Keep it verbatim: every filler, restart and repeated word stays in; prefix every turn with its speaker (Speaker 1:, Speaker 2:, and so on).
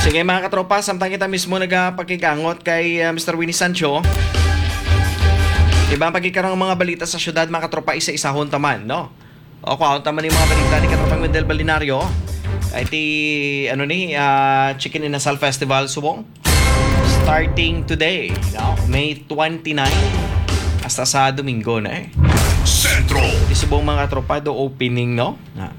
Speaker 1: Sige mga katropa, samtang kita mismo nagpagkikangot kay uh, mister Winnie Sancho. Diba ang pagkikaroon ng mga balita sa syudad mga katropa, isa-isahon taman, no? O kung taman yung mga balita ni katropang Wendel Balinario. Ay ti, ano ni, uh, Chicken Inasal Festival subong. Starting today, no? May twenty-nine hasta sa Domingo na eh.
Speaker 2: Sentro
Speaker 1: Di subong mga katropa do opening, no? Na.